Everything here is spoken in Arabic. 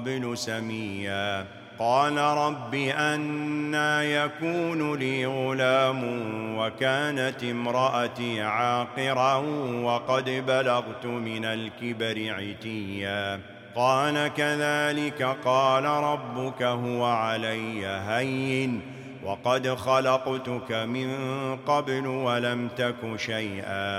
قبل سميا. قال رب أنى يكون لي غلام وكانت امرأتي عاقرا وقد بلغت من الكبر عتيا. قال كذلك قال ربك هو علي هين وقد خلقتك من قبل ولم تك شيئا.